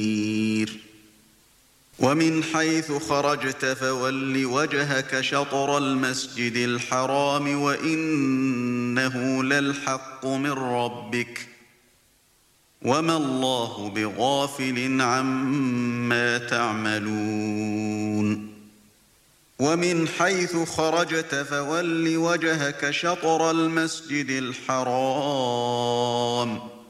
ومن حيث خرجت فول وجهك شطر المسجد الحرام وإنه للحق من ربك وما الله بغافل عما تعملون ومن حيث خرجت فول وجهك شطر المسجد الحرام